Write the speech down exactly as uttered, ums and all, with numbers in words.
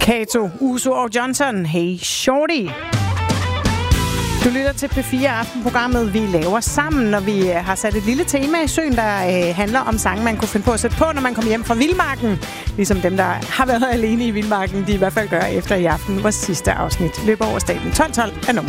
Kato, Uso og Johnson. Hey Shorty. Du lytter til P fire Aftenprogrammet, vi laver sammen, og vi har sat et lille tema i søen, der øh, handler om sange, man kunne finde på at sætte på, når man kommer hjem fra vildmarken. Ligesom dem, der har været alene i vildmarken, de i hvert fald gør efter i aften, vores sidste afsnit løber over staten. tolv tolv er nummer.